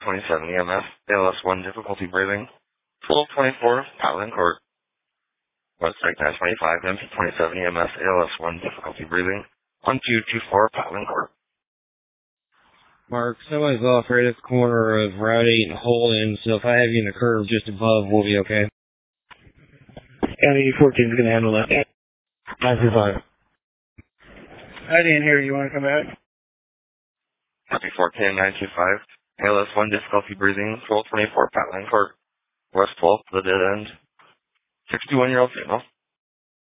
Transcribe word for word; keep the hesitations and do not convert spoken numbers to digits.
twenty-seven E M S, A L S one difficulty breathing, twelve twenty-four, Patland Court. Website nine twenty-five, M P twenty-seven E M S, A L S one difficulty breathing, one two two four, Patland Court. Mark, somebody's off right at the corner of Route eight and Holden, so if I have you in the curve just above, we'll be okay. County fourteen is going to handle that. nine three five. I didn't hear you. Want to come back? Copy fourteen nine two five, A L S one difficulty breathing, twelve twenty-four, Patland Court. West twelfth, the dead end. sixty-one-year-old female.